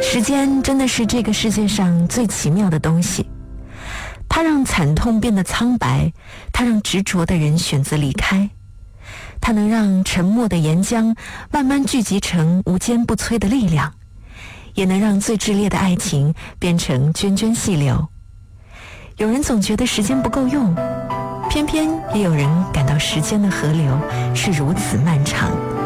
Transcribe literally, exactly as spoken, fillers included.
时间真的是这个世界上最奇妙的东西，它让惨痛变得苍白，它让执着的人选择离开，它能让沉默的岩浆慢慢聚集成无坚不摧的力量，也能让最炽烈的爱情变成涓涓细流。有人总觉得时间不够用，偏偏也有人感到时间的河流是如此漫长。